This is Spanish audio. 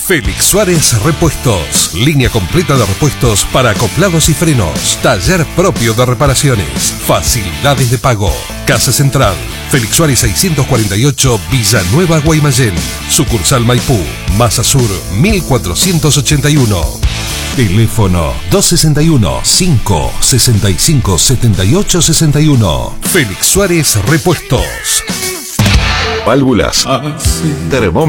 Félix Suárez Repuestos. Línea completa de repuestos para acoplados y frenos. Taller propio de reparaciones. Facilidades de pago. Casa Central. Félix Suárez 648, Villanueva, Guaymallén. Sucursal Maipú. Masa Sur 1481. Teléfono 261-565-7861. Félix Suárez Repuestos. Válvulas. Termómetro.